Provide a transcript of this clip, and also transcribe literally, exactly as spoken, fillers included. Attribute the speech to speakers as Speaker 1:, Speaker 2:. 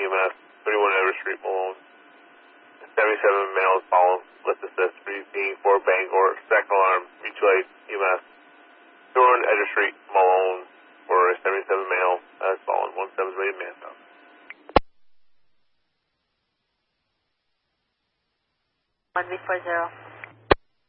Speaker 1: M S, thirty-one Edward Street, Malone. seventy-seven males following lift assist, breathing for Bangor, second alarm, mutual aid, E M S. thirty-one Edward Street, Malone, for a seventy-seven male, as following, one seven rated man down.
Speaker 2: one B four zero.